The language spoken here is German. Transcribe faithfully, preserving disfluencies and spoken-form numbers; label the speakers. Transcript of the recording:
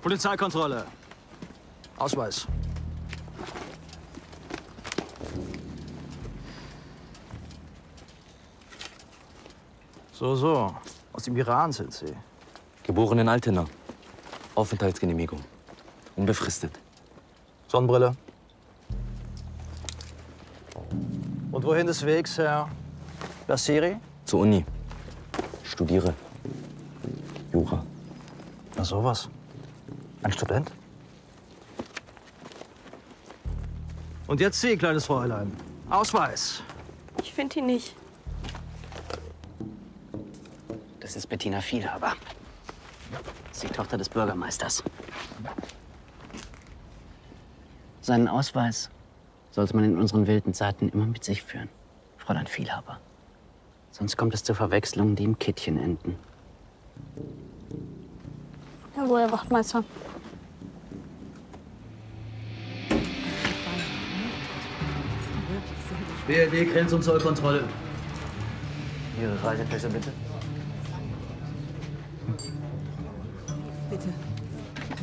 Speaker 1: Polizeikontrolle. Ausweis. So, so. Aus dem Iran sind Sie.
Speaker 2: Geboren in Altena. Aufenthaltsgenehmigung. Unbefristet.
Speaker 1: Sonnenbrille. Und wohin des Wegs, Herr Bassiri?
Speaker 2: Zur Uni. Studiere. Jura.
Speaker 1: Na sowas. Ein Student? Und jetzt Sie, kleines Fräulein. Ausweis.
Speaker 3: Ich finde ihn nicht.
Speaker 4: Das ist Bettina Vielhaber. Das ist die Tochter des Bürgermeisters. Seinen Ausweis sollte man in unseren wilden Zeiten immer mit sich führen, Fräulein Vielhaber. Sonst kommt es zu Verwechslungen, die im Kittchen enden.
Speaker 3: Jawohl, Herr Wachtmeister.
Speaker 1: B R D, Grenz- und Zollkontrolle. Ihre Reisepässe, bitte.
Speaker 5: Bitte.